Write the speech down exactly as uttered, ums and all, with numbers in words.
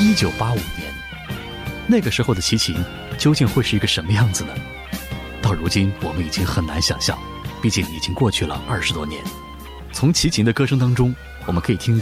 一九八五年，那个时候的齐秦究竟会是一个什么样子呢？到如今我们已经很难想象，毕竟已经过去了二十多年。从齐秦的歌声当中，我们可以听